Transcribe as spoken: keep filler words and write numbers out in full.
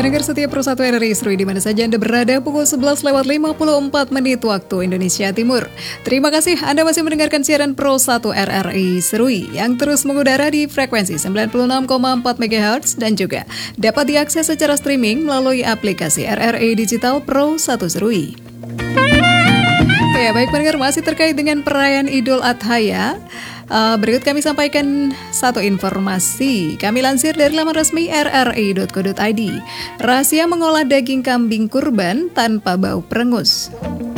Pendengar setia Pro satu R R I Seru di mana saja Anda berada, pukul sebelas lewat lima puluh empat menit waktu Indonesia Timur. Terima kasih Anda masih mendengarkan siaran Pro satu R R I Serui yang terus mengudara di frekuensi sembilan puluh enam koma empat megahertz dan juga dapat diakses secara streaming melalui aplikasi R R I Digital Pro satu Serui. Ya, baik pendengar, masih terkait dengan perayaan Idul Adha ya. Uh, berikut kami sampaikan satu informasi. Kami lansir dari laman resmi r r i dot co dot i d. Rahasia mengolah daging kambing kurban tanpa bau perengus.